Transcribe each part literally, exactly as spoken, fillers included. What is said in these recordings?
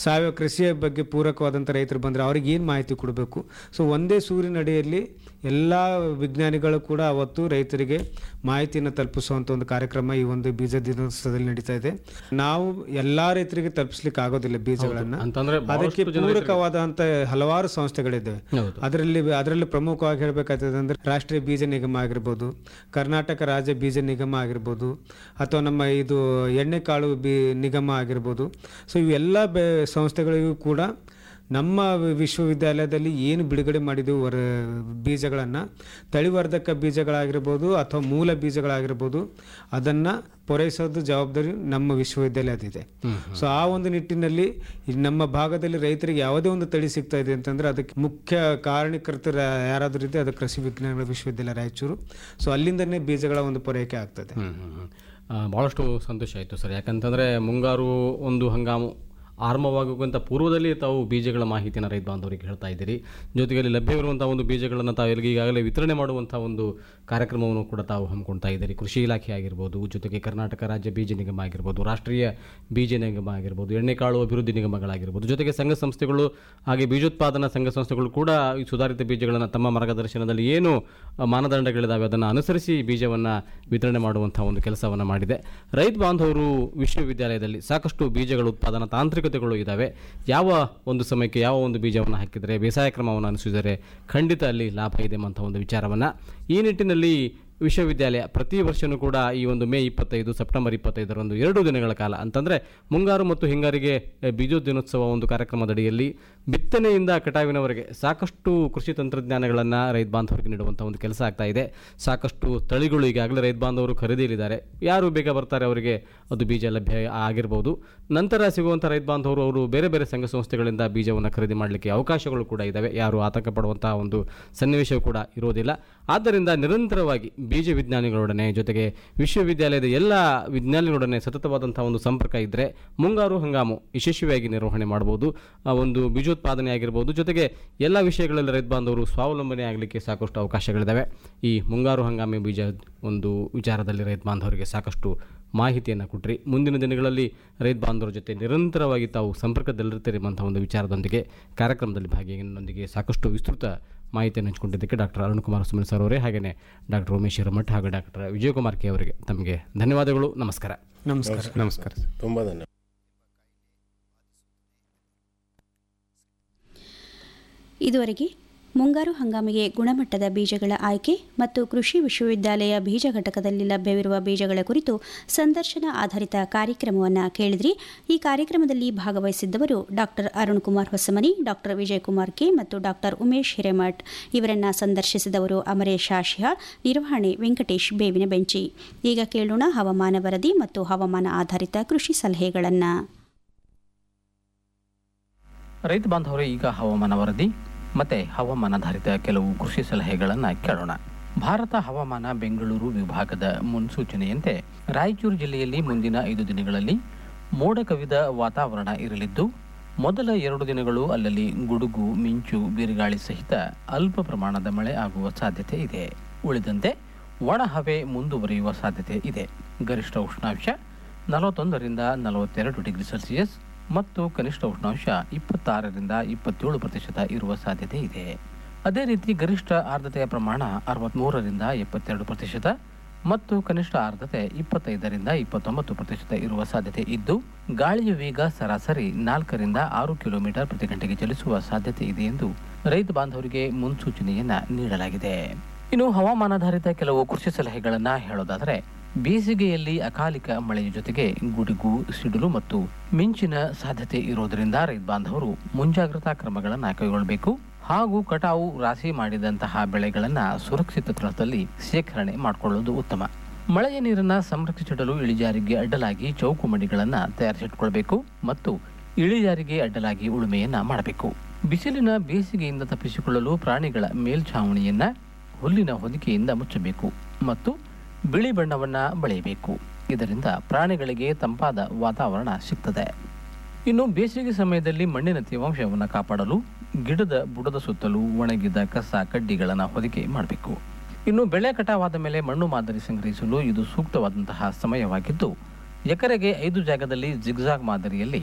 ಸಾವಯವ ಕೃಷಿಯ ಬಗ್ಗೆ ಪೂರಕವಾದಂಥ ರೈತರು ಬಂದರೆ ಅವ್ರಿಗೆ ಏನು ಮಾಹಿತಿ ಕೊಡಬೇಕು. ಸೊ ಒಂದೇ ಸೂರಿನಡಿಯಲ್ಲಿ ಎಲ್ಲ ವಿಜ್ಞಾನಿಗಳು ಕೂಡ ಅವತ್ತು ರೈತರಿಗೆ ಮಾಹಿತಿಯನ್ನು ತಲುಪಿಸುವಂಥ ಒಂದು ಕಾರ್ಯಕ್ರಮ ಈ ಒಂದು ಬೀಜ ದಿನೋತ್ಸವದಲ್ಲಿ ನಡೀತಾ ಇದೆ. ನಾವು ಎಲ್ಲ ರೈತರಿಗೆ ತಲುಪಿಸ್ಲಿಕ್ಕೆ ಆಗೋದಿಲ್ಲ ಬೀಜಗಳನ್ನು. ಅದಕ್ಕೆ ಪೂರಕವಾದಂಥ ಹಲವಾರು ಸಂಸ್ಥೆಗಳಿದ್ದಾವೆ. ಅದರಲ್ಲಿ ಅದರಲ್ಲಿ ಪ್ರಮುಖವಾಗಿ ಹೇಳಬೇಕಾಗ್ತದೆ ಅಂದರೆ ರಾಷ್ಟ್ರೀಯ ಬೀಜ ನಿಗಮ ಆಗಿರ್ಬೋದು, ಕರ್ನಾಟಕ ರಾಜ್ಯ ಬೀಜ ನಿಗಮ ಆಗಿರ್ಬೋದು, ಅಥವಾ ನಮ್ಮ ಇದು ಎಣ್ಣೆಕಾಳು ಬಿ ನಿಗಮ ಆಗಿರ್ಬೋದು. ಸೊ ಇವೆಲ್ಲ ಬೆ ಸಂಸ್ಥೆಗಳಿಗೂ ಕೂಡ ನಮ್ಮ ವಿಶ್ವವಿದ್ಯಾಲಯದಲ್ಲಿ ಏನು ಬಿಡುಗಡೆ ಮಾಡಿದೆವು ವರ ಬೀಜಗಳನ್ನು, ತಳಿವರ್ಧಕ ಬೀಜಗಳಾಗಿರ್ಬೋದು ಅಥವಾ ಮೂಲ ಬೀಜಗಳಾಗಿರ್ಬೋದು, ಅದನ್ನು ಪೂರೈಸೋದು ಜವಾಬ್ದಾರಿ ನಮ್ಮ ವಿಶ್ವವಿದ್ಯಾಲಯದಿದೆ. ಸೊ ಆ ಒಂದು ನಿಟ್ಟಿನಲ್ಲಿ ನಮ್ಮ ಭಾಗದಲ್ಲಿ ರೈತರಿಗೆ ಯಾವುದೇ ಒಂದು ತಳಿ ಸಿಗ್ತಾ ಇದೆ ಅಂತಂದರೆ ಅದಕ್ಕೆ ಮುಖ್ಯ ಕಾರಣೀಕರ್ತರು ಯಾರಾದರೂ ಇದೆ, ಅದು ಕೃಷಿ ವಿಜ್ಞಾನಗಳ ವಿಶ್ವವಿದ್ಯಾಲಯ ರಾಯಚೂರು. ಸೊ ಅಲ್ಲಿಂದನೇ ಬೀಜಗಳ ಒಂದು ಪೂರೈಕೆ ಆಗ್ತದೆ. ಭಾಳಷ್ಟು ಸಂತೋಷ ಆಯಿತು ಸರ್. ಯಾಕಂತಂದರೆ ಮುಂಗಾರು ಒಂದು ಹಂಗಾಮು ಆರಂಭವಾಗುವಂಥ ಪೂರ್ವದಲ್ಲಿ ತಾವು ಬೀಜಗಳ ಮಾಹಿತಿಯನ್ನು ರೈತ ಬಾಂಧವರಿಗೆ ಹೇಳ್ತಾ ಇದ್ದೀರಿ. ಜೊತೆಗೆ ಅಲ್ಲಿ ಲಭ್ಯವಿರುವಂಥ ಒಂದು ಬೀಜಗಳನ್ನು ತಾವು ಎಲ್ಲಿಗೆ ಈಗಾಗಲೇ ವಿತರಣೆ ಮಾಡುವಂಥ ಒಂದು ಕಾರ್ಯಕ್ರಮವನ್ನು ಕೂಡ ತಾವು ಹಮ್ಮಿಕೊಳ್ತಾ ಇದ್ದೀರಿ. ಕೃಷಿ ಇಲಾಖೆ ಆಗಿರ್ಬೋದು, ಜೊತೆಗೆ ಕರ್ನಾಟಕ ರಾಜ್ಯ ಬೀಜ ನಿಗಮ ಆಗಿರ್ಬೋದು, ರಾಷ್ಟ್ರೀಯ ಬೀಜ ನಿಗಮ ಆಗಿರ್ಬೋದು, ಎಣ್ಣೆಕಾಳು ಅಭಿವೃದ್ಧಿ ನಿಗಮಗಳಾಗಿರ್ಬೋದು, ಜೊತೆಗೆ ಸಂಘ ಸಂಸ್ಥೆಗಳು ಹಾಗೆ ಬೀಜೋತ್ಪಾದನಾ ಸಂಘ ಸಂಸ್ಥೆಗಳು ಕೂಡ ಈ ಸುಧಾರಿತ ಬೀಜಗಳನ್ನು ತಮ್ಮ ಮಾರ್ಗದರ್ಶನದಲ್ಲಿ ಏನು ಮಾನದಂಡಗಳಿದ್ದಾವೆ ಅದನ್ನು ಅನುಸರಿಸಿ ಬೀಜವನ್ನು ವಿತರಣೆ ಮಾಡುವಂಥ ಒಂದು ಕೆಲಸವನ್ನು ಮಾಡಿದೆ. ರೈತ ಬಾಂಧವರು ವಿಶ್ವವಿದ್ಯಾಲಯದಲ್ಲಿ ಸಾಕಷ್ಟು ಬೀಜಗಳ ಉತ್ಪಾದನಾ ತಾಂತ್ರಿಕತೆಗಳು ಇದ್ದಾವೆ. ಯಾವ ಒಂದು ಸಮಯಕ್ಕೆ ಯಾವ ಒಂದು ಬೀಜವನ್ನು ಹಾಕಿದರೆ, ಬೇಸಾಯ ಕ್ರಮವನ್ನು ಅನುಸರಿಸಿದರೆ ಖಂಡಿತ ಅಲ್ಲಿ ಲಾಭ ಇದೆ ಎಂಬಂಥ ಒಂದು ವಿಚಾರವನ್ನು ಈ ನಿಟ್ಟಿನಲ್ಲಿ ವಿಶ್ವವಿದ್ಯಾಲಯ ಪ್ರತಿ ವರ್ಷವೂ ಕೂಡ ಈ ಒಂದು ಮೇ ಇಪ್ಪತ್ತೈದು ಸೆಪ್ಟೆಂಬರ್ ಇಪ್ಪತ್ತೈದರಂದು ಎರಡು ದಿನಗಳ ಕಾಲ ಅಂತಂದರೆ ಮುಂಗಾರು ಮತ್ತು ಹಿಂಗಾರಿಗೆ ಬೀಜೋದ್ದಿನೋತ್ಸವ ಒಂದು ಕಾರ್ಯಕ್ರಮದಡಿಯಲ್ಲಿ ಬಿತ್ತನೆಯಿಂದ ಕಟಾವಿನವರೆಗೆ ಸಾಕಷ್ಟು ಕೃಷಿ ತಂತ್ರಜ್ಞಾನಗಳನ್ನು ರೈತ ಬಾಂಧವರಿಗೆ ನೀಡುವಂಥ ಒಂದು ಕೆಲಸ ಆಗ್ತಾ ಇದೆ. ಸಾಕಷ್ಟು ತಳಿಗಳು ಈಗಾಗಲೇ ರೈತ ಬಾಂಧವರು ಖರೀದಿಯಲ್ಲಿದ್ದಾರೆ. ಯಾರು ಬೇಗ ಬರ್ತಾರೆ ಅವರಿಗೆ ಅದು ಬೀಜ ಲಭ್ಯ ಆಗಿರ್ಬೋದು. ನಂತರ ಸಿಗುವಂಥ ರೈತ ಬಾಂಧವರು ಅವರು ಬೇರೆ ಬೇರೆ ಸಂಘ ಸಂಸ್ಥೆಗಳಿಂದ ಬೀಜವನ್ನು ಖರೀದಿ ಮಾಡಲಿಕ್ಕೆ ಅವಕಾಶಗಳು ಕೂಡ ಇದ್ದಾವೆ. ಯಾರು ಆತಂಕ ಪಡುವಂತಹ ಒಂದು ಸನ್ನಿವೇಶವೂ ಕೂಡ ಇರೋದಿಲ್ಲ. ಆದ್ದರಿಂದ ನಿರಂತರವಾಗಿ ಬೀಜ ವಿಜ್ಞಾನಿಗಳೊಡನೆ ಜೊತೆಗೆ ವಿಶ್ವವಿದ್ಯಾಲಯದ ಎಲ್ಲ ವಿಜ್ಞಾನಿಗಳೊಡನೆ ಸತತವಾದಂಥ ಒಂದು ಸಂಪರ್ಕ ಇದ್ದರೆ ಮುಂಗಾರು ಹಂಗಾಮು ಯಶಸ್ವಿಯಾಗಿ ನಿರ್ವಹಣೆ ಮಾಡ್ಬೋದು. ಒಂದು ಬೀಜೋತ್ಪಾದನೆ ಆಗಿರ್ಬೋದು, ಜೊತೆಗೆ ಎಲ್ಲ ವಿಷಯಗಳಲ್ಲಿ ರೈತ ಬಾಂಧವರು ಸ್ವಾವಲಂಬನೆ ಆಗಲಿಕ್ಕೆ ಸಾಕಷ್ಟು ಅವಕಾಶಗಳಿದ್ದಾವೆ. ಈ ಮುಂಗಾರು ಹಂಗಾಮಿ ಬೀಜ ಒಂದು ವಿಚಾರದಲ್ಲಿ ರೈತ ಬಾಂಧವರಿಗೆ ಸಾಕಷ್ಟು ಮಾಹಿತಿಯನ್ನು ಕೊಟ್ಟರೆ ಮುಂದಿನ ದಿನಗಳಲ್ಲಿ ರೈತ ಬಾಂಧವರ ಜೊತೆ ನಿರಂತರವಾಗಿ ತಾವು ಸಂಪರ್ಕದಲ್ಲಿರ್ತೀರಿ ಎಂಬಂಥ ಒಂದು ವಿಚಾರದೊಂದಿಗೆ ಕಾರ್ಯಕ್ರಮದಲ್ಲಿ ಭಾಗಿಯಾಗಿನೊಂದಿಗೆ ಸಾಕಷ್ಟು ವಿಸ್ತೃತ ಮಾಹಿತಿಯನ್ನು ಹಂಚಿಕೊಂಡಿದ್ದಕ್ಕೆ ಡಾಕ್ಟರ್ ಅರುಣಕುಮಾರ ಸುಮನ್ ಸರ್ ಅವರೇ, ಹಾಗೆಯೇ ಡಾಕ್ಟರ್ ಉಮೇಶ್ ಹಿರೇಮಠ ಹಾಗೂ ಡಾಕ್ಟರ್ ವಿಜಯಕುಮಾರ್ ಕೆ ಅವರಿಗೆ ತಮಗೆ ಧನ್ಯವಾದಗಳು. ನಮಸ್ಕಾರ. ನಮಸ್ಕಾರ. ನಮಸ್ಕಾರ. ತುಂಬ ಧನ್ಯವಾದ. ಇದುವರೆಗೆ ಮುಂಗಾರು ಹಂಗಾಮಿಗೆ ಗುಣಮಟ್ಟದ ಬೀಜಗಳ ಆಯ್ಕೆ ಮತ್ತು ಕೃಷಿ ವಿಶ್ವವಿದ್ಯಾಲಯ ಬೀಜ ಘಟಕದಲ್ಲಿ ಲಭ್ಯವಿರುವ ಬೀಜಗಳ ಕುರಿತು ಸಂದರ್ಶನ ಆಧಾರಿತ ಕಾರ್ಯಕ್ರಮವನ್ನು ಕೇಳಿದ್ರಿ. ಈ ಕಾರ್ಯಕ್ರಮದಲ್ಲಿ ಭಾಗವಹಿಸಿದ್ದವರು doctor Arunkumar Hosamani, doctor Vijayakumar K ಮತ್ತು ಡಾಕ್ಟರ್ ಉಮೇಶ್ ಹಿರೇಮಠ್. ಇವರನ್ನು ಸಂದರ್ಶಿಸಿದವರು ಅಮರೇಶ್ ಆಶಿಹಾಳ್, ನಿರ್ವಹಣೆ ವೆಂಕಟೇಶ್ ಬೇವಿನ ಬೆಂಚಿ. ಈಗ ಕೇಳೋಣ ಹವಾಮಾನ ವರದಿ ಮತ್ತು ಹವಾಮಾನ ಆಧಾರಿತ ಕೃಷಿ ಸಲಹೆಗಳನ್ನು. ರೈತ ಬಾಂಧವರೇ, ಈಗ ಹವಾಮಾನ ವರದಿ ಮತ್ತೆ ಹವಾಮಾನಾಧಾರಿತ ಕೆಲವು ಕೃಷಿ ಸಲಹೆಗಳನ್ನು ಕೇಳೋಣ. ಭಾರತ ಹವಾಮಾನ ಬೆಂಗಳೂರು ವಿಭಾಗದ ಮುನ್ಸೂಚನೆಯಂತೆ ರಾಯಚೂರು ಜಿಲ್ಲೆಯಲ್ಲಿ ಮುಂದಿನ ಐದು ದಿನಗಳಲ್ಲಿ ಮೋಡ ಕವಿದ ವಾತಾವರಣ ಇರಲಿದ್ದು, ಮೊದಲ ಎರಡು ದಿನಗಳು ಅಲ್ಲಲ್ಲಿ ಗುಡುಗು, ಮಿಂಚು, ಬಿರುಗಾಳಿ ಸಹಿತ ಅಲ್ಪ ಪ್ರಮಾಣದ ಮಳೆ ಆಗುವ ಸಾಧ್ಯತೆ ಇದೆ. ಉಳಿದಂತೆ ಒಣ ಹವೆ ಮುಂದುವರಿಯುವ ಸಾಧ್ಯತೆ ಇದೆ. ಗರಿಷ್ಠ ಉಷ್ಣಾಂಶ ನಲವತ್ತೊಂದರಿಂದ ನಲವತ್ತೆರಡು ಡಿಗ್ರಿ ಸೆಲ್ಸಿಯಸ್ ಮತ್ತು ಕನಿಷ್ಠ ಉಷ್ಣಾಂಶ ಇಪ್ಪತ್ತಾರರಿಂದ ಇಪ್ಪತ್ತೇಳು ಪ್ರತಿಶತ ಇರುವ ಸಾಧ್ಯತೆ ಇದೆ. ಅದೇ ರೀತಿ ಗರಿಷ್ಠ ಆರ್ದ್ರತೆಯ ಪ್ರಮಾಣ ಅರವತ್ತ್ಮೂರರಿಂದ ಎಪ್ಪತ್ತೆರಡು ಪ್ರತಿಶತ ಮತ್ತು ಕನಿಷ್ಠ ಆರ್ದ್ರತೆ ಇಪ್ಪತ್ತೈದರಿಂದ ಇಪ್ಪತ್ತೊಂಬತ್ತು ಪ್ರತಿಶತ ಇರುವ ಸಾಧ್ಯತೆ ಇದ್ದು, ಗಾಳಿಯ ವೇಗ ಸರಾಸರಿ ನಾಲ್ಕರಿಂದ ಆರು ಕಿಲೋಮೀಟರ್ ಪ್ರತಿ ಗಂಟೆಗೆ ಚಲಿಸುವ ಸಾಧ್ಯತೆ ಇದೆ ಎಂದು ರೈತ ಬಾಂಧವರಿಗೆ ಮುನ್ಸೂಚನೆಯನ್ನ ನೀಡಲಾಗಿದೆ. ಇನ್ನು ಹವಾಮಾನಾಧಾರಿತ ಕೆಲವು ಕೃಷಿ ಸಲಹೆಗಳನ್ನು ಹೇಳೋದಾದರೆ, ಬೇಸಿಗೆಯಲ್ಲಿ ಅಕಾಲಿಕ ಮಳೆಯ ಜೊತೆಗೆ ಗುಡುಗು, ಸಿಡಿಲು ಮತ್ತು ಮಿಂಚಿನ ಸಾಧ್ಯತೆ ಇರೋದರಿಂದ ರೈತ ಬಾಂಧವರು ಮುಂಜಾಗ್ರತಾ ಕ್ರಮಗಳನ್ನು ಕೈಗೊಳ್ಳಬೇಕು ಹಾಗೂ ಕಟಾವು ರಾಶಿ ಮಾಡಿದಂತಹ ಬೆಳೆಗಳನ್ನು ಸುರಕ್ಷಿತ ಸ್ಥಳದಲ್ಲಿ ಶೇಖರಣೆ ಮಾಡಿಕೊಳ್ಳುವುದು ಉತ್ತಮ. ಮಳೆಯ ನೀರನ್ನು ಸಂರಕ್ಷಿಸಿಡಲು ಇಳಿಜಾರಿಗೆ ಅಡ್ಡಲಾಗಿ ಚೌಕು ಮಡಿಗಳನ್ನು ತಯಾರಿಸಿಟ್ಕೊಳ್ಬೇಕು ಮತ್ತು ಇಳಿಜಾರಿಗೆ ಅಡ್ಡಲಾಗಿ ಉಳುಮೆಯನ್ನ ಮಾಡಬೇಕು. ಬಿಸಿಲಿನ ಬೇಸಿಗೆಯಿಂದ ತಪ್ಪಿಸಿಕೊಳ್ಳಲು ಪ್ರಾಣಿಗಳ ಮೇಲ್ಛಾವಣಿಯನ್ನ ಹುಲ್ಲಿನ ಹೊದಿಕೆಯಿಂದ ಮುಚ್ಚಬೇಕು ಮತ್ತು ಬಿಳಿ ಬಣ್ಣವನ್ನ ಬಳೆಯಬೇಕು. ಇದರಿಂದ ಪ್ರಾಣಿಗಳಿಗೆ ತಂಪಾದ ವಾತಾವರಣ ಸಿಗ್ತದೆ. ಇನ್ನು ಬೇಸಿಗೆ ಸಮಯದಲ್ಲಿ ಮಣ್ಣಿನ ತೇವಾಂಶವನ್ನು ಕಾಪಾಡಲು ಗಿಡದ ಬುಡದ ಸುತ್ತಲೂ ಒಣಗಿದ ಕಸ ಕಡ್ಡಿಗಳನ್ನು ಹೊದಿಕೆ ಮಾಡಬೇಕು. ಇನ್ನು ಬೆಳೆ ಕಟಾವಾದ ಮೇಲೆ ಮಣ್ಣು ಮಾದರಿ ಸಂಗ್ರಹಿಸಲು ಇದು ಸೂಕ್ತವಾದಂತಹ ಸಮಯವಾಗಿದ್ದು, ಎಕರೆಗೆ ಐದು ಜಾಗದಲ್ಲಿ ಜಿಗ್ಜಾಗ್ ಮಾದರಿಯಲ್ಲಿ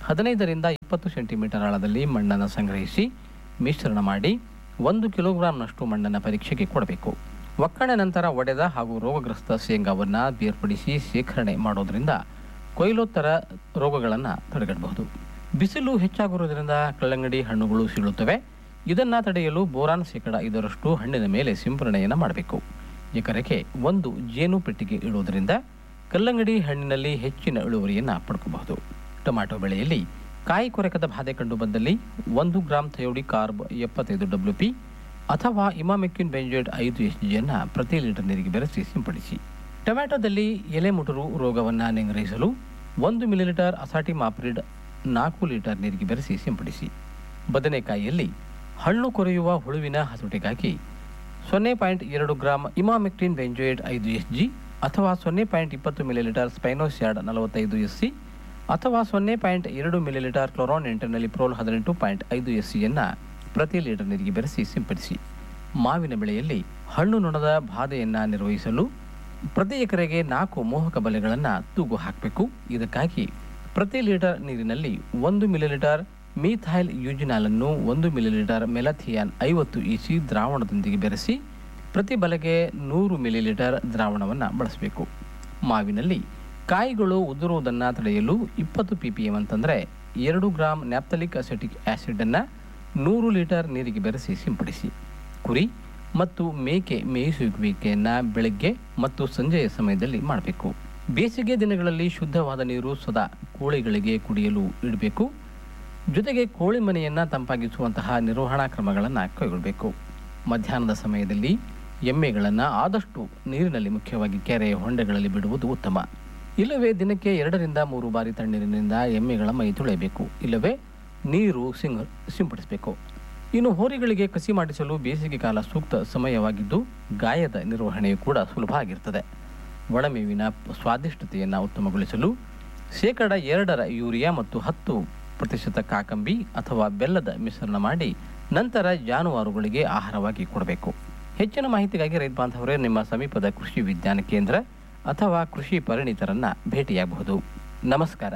ಹದಿನೈದರಿಂದ ಇಪ್ಪತ್ತು ಸೆಂಟಿಮೀಟರ್ ಆಳದಲ್ಲಿ ಮಣ್ಣನ್ನು ಸಂಗ್ರಹಿಸಿ ಮಿಶ್ರಣ ಮಾಡಿ ಒಂದು ಕಿಲೋಗ್ರಾಂನಷ್ಟು ಮಣ್ಣನ್ನು ಪರೀಕ್ಷೆಗೆ ಕೊಡಬೇಕು. ಒಕ್ಕಣೆ ನಂತರ ಒಡೆದ ಹಾಗೂ ರೋಗಗ್ರಸ್ತ ಶೇಂಗಾವನ್ನು ಬೇರ್ಪಡಿಸಿ ಶೇಖರಣೆ ಮಾಡೋದರಿಂದ ಕೊಯ್ಲೋತ್ತರ ರೋಗಗಳನ್ನು ತಡೆಗಟ್ಟಬಹುದು. ಬಿಸಿಲು ಹೆಚ್ಚಾಗಿರುವುದರಿಂದ ಕಲ್ಲಂಗಡಿ ಹಣ್ಣುಗಳು ಸೀಳುತ್ತವೆ. ಇದನ್ನು ತಡೆಯಲು ಬೋರಾನ್ ಶೇಕಡ ಐದರಷ್ಟು ಹಣ್ಣಿನ ಮೇಲೆ ಸಿಂಪರಣೆಯನ್ನು ಮಾಡಬೇಕು. ಎಕರೆಗೆ ಒಂದು ಜೇನು ಪೆಟ್ಟಿಗೆ ಇಡುವುದರಿಂದ ಕಲ್ಲಂಗಡಿ ಹಣ್ಣಿನಲ್ಲಿ ಹೆಚ್ಚಿನ ಇಳುವರಿಯನ್ನು ಪಡ್ಕೋಬಹುದು. ಟೊಮ್ಯಾಟೊ ಬೆಳೆಯಲ್ಲಿ ಕಾಯಿ ಕೊರಕದ ಬಾಧೆ ಕಂಡು ಬಂದಲ್ಲಿ ಒಂದು ಗ್ರಾಂ ಥಯೋಡಿ ಕಾರ್ಬ್ ಎಪ್ಪತ್ತೈದು ಡಬ್ಲ್ಯೂ ಪಿ ಅಥವಾ ಇಮಾಮೆಕ್ಯೂನ್ ಬೆಂಜೋಯೇಟ್ ಐದು ಎಸ್ ಜಿಯನ್ನು ಪ್ರತಿ ಲೀಟರ್ ನೀರಿಗೆ ಬೆರೆಸಿ ಸಿಂಪಡಿಸಿ. ಟೊಮ್ಯಾಟೊದಲ್ಲಿ ಎಲೆ ಮುಟುರು ರೋಗವನ್ನು ನಿಗ್ರಹಿಸಲು ಒಂದು ಮಿಲಿಲೀಟರ್ ಅಸಾಟಿ ಮಾಪ್ರಿಡ್ ನಾಲ್ಕು ಲೀಟರ್ ನೀರಿಗೆ ಬೆರೆಸಿ ಸಿಂಪಡಿಸಿ. ಬದನೆಕಾಯಿಯಲ್ಲಿ ಹಣ್ಣು ಕೊರೆಯುವ ಹುಳುವಿನ ಹತೋಟಿಗಾಗಿ ಸೊನ್ನೆ ಪಾಯಿಂಟ್ ಎರಡು ಗ್ರಾಂ ಇಮಾಮೆಕ್ಟಿನ್ ಬೆಂಜೋಯೇಟ್ ಐದು ಎಸ್ ಜಿ ಅಥವಾ ಸೊನ್ನೆ ಪಾಯಿಂಟ್ ಇಪ್ಪತ್ತು ಮಿಲಿಲೀಟರ್ ಸ್ಪೈನೋಸ್ಯಾಡ್ ನಲವತ್ತೈದು ಎಸ್ ಸಿ ಅಥವಾ ಸೊನ್ನೆ ಪಾಯಿಂಟ್ ಎರಡು ಮಿಲಿಲೀಟರ್ ಕ್ಲೋರಾನ್ ಇಂಟರ್ನಲಿಪ್ರೋಲ್ ಹದಿನೆಂಟು ಪಾಯಿಂಟ್ ಐದು ಎಸ್ ಸಿಯನ್ನು ಪ್ರತಿ ಲೀಟರ್ ನೀರಿಗೆ ಬೆರೆಸಿ ಸಿಂಪಡಿಸಿ. ಮಾವಿನ ಬೆಳೆಯಲ್ಲಿ ಹಣ್ಣು ನೊಣದ ಬಾಧೆಯನ್ನು ನಿರ್ವಹಿಸಲು ಪ್ರತಿ ಎಕರೆಗೆ ನಾಲ್ಕು ಮೋಹಕ ಬಲೆಗಳನ್ನು ತೂಗು ಹಾಕಬೇಕು. ಇದಕ್ಕಾಗಿ ಪ್ರತಿ ಲೀಟರ್ ನೀರಿನಲ್ಲಿ ಒಂದು ಮಿಲಿಲೀಟರ್ ಮೀಥೈಲ್ ಯೂಜಿನಾಲನ್ನು ಒಂದು ಮಿಲಿಲೀಟರ್ ಮೆಲಥಿಯಾನ್ ಐವತ್ತು ಇ ಸಿ ದ್ರಾವಣದೊಂದಿಗೆ ಬೆರೆಸಿ ಪ್ರತಿ ಬಲೆಗೆ ನೂರು ಮಿಲಿಲೀಟರ್ ದ್ರಾವಣವನ್ನು ಬಳಸಬೇಕು. ಮಾವಿನಲ್ಲಿ ಕಾಯಿಗಳು ಉದುರುವುದನ್ನು ತಡೆಯಲು ಇಪ್ಪತ್ತು ಪಿ ಪಿ ಎಮ್ ಅಂತಂದರೆ ಎರಡು ಗ್ರಾಂ ನ್ಯಾಪ್ತಲಿಕ್ ಅಸೆಟಿಕ್ ಆ್ಯಸಿಡನ್ನು ನೂರು ಲೀಟರ್ ನೀರಿಗೆ ಬೆರೆಸಿ ಸಿಂಪಡಿಸಿ. ಕುರಿ ಮತ್ತು ಮೇಕೆ ಮೇಯಿಸುವಿಕೆಯನ್ನು ಬೆಳಗ್ಗೆ ಮತ್ತು ಸಂಜೆಯ ಸಮಯದಲ್ಲಿ ಮಾಡಬೇಕು. ಬೇಸಿಗೆ ದಿನಗಳಲ್ಲಿ ಶುದ್ಧವಾದ ನೀರು ಸದಾ ಕೋಳಿಗಳಿಗೆ ಕುಡಿಯಲು ಇಡಬೇಕು. ಜೊತೆಗೆ ಕೋಳಿ ಮನೆಯನ್ನು ತಂಪಾಗಿಸುವಂತಹ ನಿರ್ವಹಣಾ ಕ್ರಮಗಳನ್ನು ಕೈಗೊಳ್ಳಬೇಕು. ಮಧ್ಯಾಹ್ನದ ಸಮಯದಲ್ಲಿ ಎಮ್ಮೆಗಳನ್ನು ಆದಷ್ಟು ನೀರಿನಲ್ಲಿ, ಮುಖ್ಯವಾಗಿ ಕೆರೆ ಹೊಂಡೆಗಳಲ್ಲಿ ಬಿಡುವುದು ಉತ್ತಮ. ಇಲ್ಲವೇ ದಿನಕ್ಕೆ ಎರಡರಿಂದ ಮೂರು ಬಾರಿ ತಣ್ಣೀರಿನಿಂದ ಎಮ್ಮೆಗಳ ಮೈ ತೊಳೆಯಬೇಕು. ಇಲ್ಲವೇ ನೀರು ಸಿಂಗ್ ಸಿಂಪಡಿಸಬೇಕು. ಇನ್ನು ಹೋರಿಗಳಿಗೆ ಕಸಿ ಮಾಡಿಸಲು ಬೇಸಿಗೆ ಕಾಲ ಸೂಕ್ತ ಸಮಯವಾಗಿದ್ದು ಗಾಯದ ನಿರ್ವಹಣೆಯು ಕೂಡ ಸುಲಭ ಆಗಿರ್ತದೆ. ಒಳಮೇವಿನ ಸ್ವಾದಿಷ್ಟತೆಯನ್ನು ಉತ್ತಮಗೊಳಿಸಲು ಶೇಕಡ ಎರಡರ ಯೂರಿಯಾ ಮತ್ತು ಹತ್ತು ಪ್ರತಿಶತ ಕಾಕಂಬಿ ಅಥವಾ ಬೆಲ್ಲದ ಮಿಶ್ರಣ ಮಾಡಿ ನಂತರ ಜಾನುವಾರುಗಳಿಗೆ ಆಹಾರವಾಗಿ ಕೊಡಬೇಕು. ಹೆಚ್ಚಿನ ಮಾಹಿತಿಗಾಗಿ ರೈತ ಬಾಂಧವರೇ ನಿಮ್ಮ ಸಮೀಪದ ಕೃಷಿ ವಿಜ್ಞಾನ ಕೇಂದ್ರ ಅಥವಾ ಕೃಷಿ ಪರಿಣಿತರನ್ನು ಭೇಟಿಯಾಗಬಹುದು. ನಮಸ್ಕಾರ.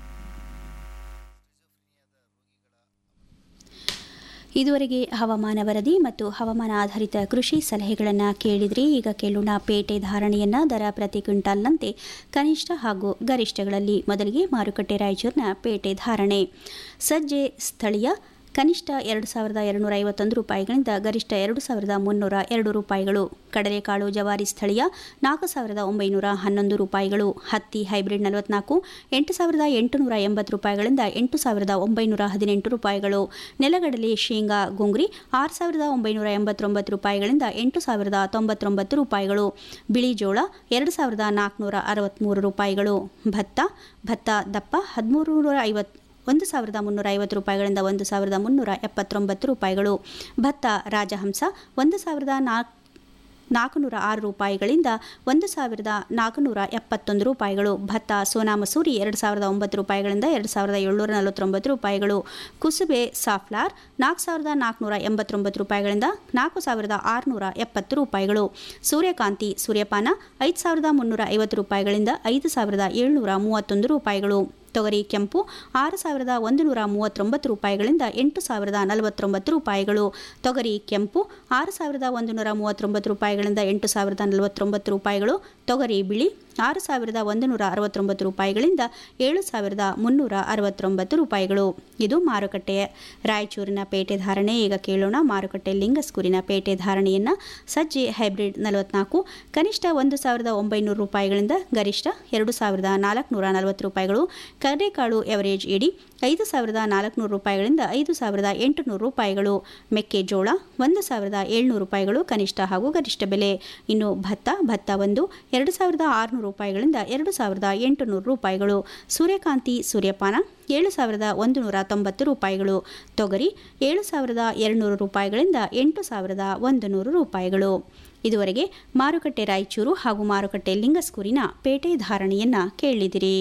ಇದುವರೆಗೆ ಹವಾಮಾನ ವರದಿ ಮತ್ತು ಹವಾಮಾನ ಆಧಾರಿತ ಕೃಷಿ ಸಲಹೆಗಳನ್ನು ಕೇಳಿದ್ರಿ. ಈಗ ಕೇಳೋಣ ಪೇಟೆ ಧಾರಣೆಯನ್ನು. ದರ ಪ್ರತಿ ಕ್ವಿಂಟಾಲ್ನಂತೆ ಕನಿಷ್ಠ ಹಾಗೂ ಗರಿಷ್ಠಗಳಲ್ಲಿ. ಮೊದಲಿಗೆ ಮಾರುಕಟ್ಟೆ ರಾಯಚೂರಿನ ಪೇಟೆ ಧಾರಣೆ. ಸಜ್ಜೆ ಸ್ಥಳೀಯ ಕನಿಷ್ಠ ಎರಡು ಸಾವಿರದ ಎರಡುನೂರ ಐವತ್ತೊಂದು ರೂಪಾಯಿಗಳಿಂದ ಗರಿಷ್ಠ ಎರಡು ಸಾವಿರದ ಮುನ್ನೂರ ಎರಡು ರೂಪಾಯಿಗಳು. ಕಡಲೆಕಾಳು ಜವಾರಿ ಸ್ಥಳೀಯ ನಾಲ್ಕು ಸಾವಿರದ ಒಂಬೈನೂರ ಹನ್ನೊಂದು ರೂಪಾಯಿಗಳು. ಹತ್ತಿ ಹೈಬ್ರಿಡ್ ನಲವತ್ನಾಲ್ಕು ಎಂಟು ಸಾವಿರದ ಎಂಟುನೂರ ಎಂಬತ್ತು ರೂಪಾಯಿಗಳಿಂದ ಎಂಟು ಸಾವಿರದ ಒಂಬೈನೂರ ಹದಿನೆಂಟು ರೂಪಾಯಿಗಳು. ನೆಲಗಡಲೆ ಶೇಂಗಾ ಗುಂಗ್ರಿ ಆರು ಸಾವಿರದ ಒಂಬೈನೂರ ಎಂಬತ್ತೊಂಬತ್ತು ರೂಪಾಯಿಗಳಿಂದ ಎಂಟು ಸಾವಿರದ ತೊಂಬತ್ತೊಂಬತ್ತು ರೂಪಾಯಿಗಳು. ಬಿಳಿ ಜೋಳ ಎರಡು ಸಾವಿರದ ನಾಲ್ಕುನೂರ ಅರವತ್ತ್ಮೂರು ರೂಪಾಯಿಗಳು. ಭತ್ತ ಭತ್ತ ದಪ್ಪ ಹದಿಮೂರು ನೂರ ಐವತ್ತು ಒಂದು ಸಾವಿರದ ಮುನ್ನೂರ ಐವತ್ತು ರೂಪಾಯಿಗಳಿಂದ ಒಂದು ಸಾವಿರದ ಮುನ್ನೂರ ಎಪ್ಪತ್ತೊಂಬತ್ತು ರೂಪಾಯಿಗಳು. ಭತ್ತ ರಾಜಹಂಸ ಒಂದು ಸಾವಿರದ ನಾಲ್ಕು ನಾಲ್ಕುನೂರ ಆರು ರೂಪಾಯಿಗಳಿಂದ ಒಂದು ಸಾವಿರದ ನಾಲ್ಕುನೂರ ಎಪ್ಪತ್ತೊಂದು ರೂಪಾಯಿಗಳು. ಭತ್ತ ಸೋನಾ ಮಸೂರಿ ಎರಡು ಸಾವಿರದ ಒಂಬತ್ತು ರೂಪಾಯಿಗಳಿಂದ ಎರಡು ಸಾವಿರದ ಏಳ್ನೂರ ನಲವತ್ತೊಂಬತ್ತು ರೂಪಾಯಿಗಳು. ಕುಸುಬೆ ಸಾಫ್ಲಾರ್ ನಾಲ್ಕು ಸಾವಿರದ ನಾಲ್ಕುನೂರ ಎಂಬತ್ತೊಂಬತ್ತು ರೂಪಾಯಿಗಳಿಂದ ನಾಲ್ಕು ಸಾವಿರದ ಆರುನೂರ ಎಪ್ಪತ್ತು ರೂಪಾಯಿಗಳು. ಸೂರ್ಯಕಾಂತಿ ಸೂರ್ಯಪಾನ ಐದು ಸಾವಿರದ ಮುನ್ನೂರ ಐವತ್ತು ರೂಪಾಯಿಗಳಿಂದ ಐದು ಸಾವಿರದ ಏಳ್ನೂರ ಮೂವತ್ತೊಂದು ರೂಪಾಯಿಗಳು. ತೊಗರಿ ಕೆಂಪು ಆರು ಸಾವಿರದ ಒಂದು ನೂರ ಮೂವತ್ತೊಂಬತ್ತು ರೂಪಾಯಿಗಳಿಂದ ಎಂಟು ಸಾವಿರದ ನಲವತ್ತೊಂಬತ್ತು ರೂಪಾಯಿಗಳು. ತೊಗರಿ ಕೆಂಪು ಆರು ಸಾವಿರದ ಒಂದು ನೂರ ಮೂವತ್ತೊಂಬತ್ತು ರೂಪಾಯಿಗಳಿಂದ ಎಂಟು ಸಾವಿರದ ನಲವತ್ತೊಂಬತ್ತು ರೂಪಾಯಿಗಳು. ತೊಗರಿ ಬಿಳಿ ಆರು ಸಾವಿರದ ಒಂದು ನೂರ ಅರವತ್ತೊಂಬತ್ತು ರೂಪಾಯಿಗಳಿಂದ ಏಳು ಸಾವಿರದ ಮುನ್ನೂರ ಅರವತ್ತೊಂಬತ್ತು ರೂಪಾಯಿಗಳು. ಇದು ಮಾರುಕಟ್ಟೆಯ ರಾಯಚೂರಿನ ಪೇಟೆ ಧಾರಣೆ. ಈಗ ಕೇಳೋಣ ಮಾರುಕಟ್ಟೆ ಲಿಂಗಸ್ಕೂರಿನ ಪೇಟೆ ಧಾರಣೆಯನ್ನು. ಸಜ್ಜೆ ಹೈಬ್ರಿಡ್ ನಲವತ್ನಾಲ್ಕು ಕನಿಷ್ಠ ಒಂದು ಸಾವಿರದ ಒಂಬೈನೂರು ರೂಪಾಯಿಗಳಿಂದ ಗರಿಷ್ಠ ಎರಡು ಸಾವಿರದ ನಾಲ್ಕುನೂರ ನಲವತ್ತು ರೂಪಾಯಿಗಳು. ಕಡಲೆಕಾಳು ಎವರೇಜ್ ಇಡಿ ಐದು ಸಾವಿರದ ನಾಲ್ಕುನೂರು ರೂಪಾಯಿಗಳಿಂದ ಐದು ಸಾವಿರದ ಎಂಟುನೂರು ರೂಪಾಯಿಗಳು. ಮೆಕ್ಕೆಜೋಳ ಒಂದು ಸಾವಿರದ ಏಳ್ನೂರು ರೂಪಾಯಿಗಳು ಕನಿಷ್ಠ ಹಾಗೂ ಗರಿಷ್ಠ ಬೆಲೆ. ಇನ್ನು ಭತ್ತ ಭತ್ತ ಒಂದು ಎರಡು ಸಾವಿರದ ಆರುನೂರು ರೂಪಾಯಿಗಳಿಂದ ಎರಡು ಸಾವಿರದ ಎಂಟುನೂರು ರೂಪಾಯಿಗಳು. ಸೂರ್ಯಕಾಂತಿ ಸೂರ್ಯಪಾನ ಏಳು ಸಾವಿರದ ಒಂದು ನೂರ ತೊಂಬತ್ತು ರೂಪಾಯಿಗಳು. ತೊಗರಿ ಏಳು ಸಾವಿರದ ಎರಡುನೂರು ರೂಪಾಯಿಗಳಿಂದ ಎಂಟು ಸಾವಿರದ ಒಂದು ನೂರು ರೂಪಾಯಿಗಳು. ಇದುವರೆಗೆ ಮಾರುಕಟ್ಟೆ ರಾಯಚೂರು ಹಾಗೂ ಮಾರುಕಟ್ಟೆ ಲಿಂಗಸ್ಕೂರಿನ ಪೇಟೆ ಧಾರಣೆಯನ್ನು ಕೇಳಿದಿರಿ.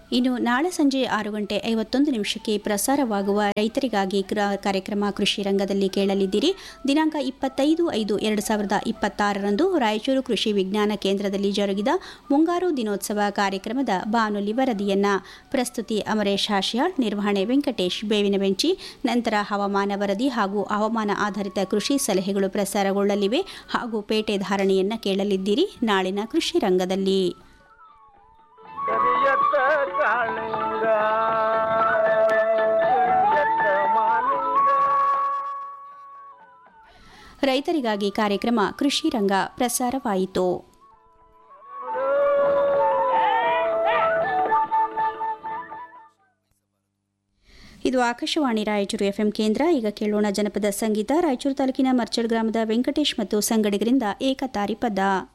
ಇನ್ನು ನಾಳೆ ಸಂಜೆ ಆರು ಗಂಟೆ ಐವತ್ತೊಂದು ನಿಮಿಷಕ್ಕೆ ಪ್ರಸಾರವಾಗುವ ರೈತರಿಗಾಗಿ ಕಾರ್ಯಕ್ರಮ ಕೃಷಿ ರಂಗದಲ್ಲಿ ಕೇಳಲಿದ್ದೀರಿ. ದಿನಾಂಕ ಇಪ್ಪತ್ತೈದು ಐದು ಎರಡು ಸಾವಿರದ ಇಪ್ಪತ್ತಾರರಂದು ರಾಯಚೂರು ಕೃಷಿ ವಿಜ್ಞಾನ ಕೇಂದ್ರದಲ್ಲಿ ಜರುಗಿದ ಮುಂಗಾರು ದಿನೋತ್ಸವ ಕಾರ್ಯಕ್ರಮದ ಬಾನುಲಿ ವರದಿಯನ್ನ. ಪ್ರಸ್ತುತಿ ಅಮರೇಶ್ ಹಾಶ್ಯಾಳ್, ನಿರ್ವಹಣೆ ವೆಂಕಟೇಶ್ ಬೇವಿನಬೆಂಚಿ. ನಂತರ ಹವಾಮಾನ ವರದಿ ಹಾಗೂ ಹವಾಮಾನ ಆಧಾರಿತ ಕೃಷಿ ಸಲಹೆಗಳು ಪ್ರಸಾರಗೊಳ್ಳಲಿವೆ ಹಾಗೂ ಪೇಟೆ ಧಾರಣೆಯನ್ನ ಕೇಳಲಿದ್ದೀರಿ ನಾಳಿನ ಕೃಷಿ ರಂಗದಲ್ಲಿ. ರೈತರಿಗಾಗಿ ಕಾರ್ಯಕ್ರಮ ಕೃಷಿ ರಂಗ ಪ್ರಸಾರವಾಯಿತು. ಇದು ಆಕಾಶವಾಣಿ ರಾಯಚೂರು ಎಫ್ಎಂ ಕೇಂದ್ರ. ಈಗ ಕೇಳೋಣ ಜನಪದ ಸಂಗೀತ. ರಾಯಚೂರು ತಾಲೂಕಿನ ಮರ್ಚಲ್ ಗ್ರಾಮದ ವೆಂಕಟೇಶ್ ಮತ್ತು ಸಂಗಡಿಗರಿಂದ ಏಕತಾರಿ ಪದ.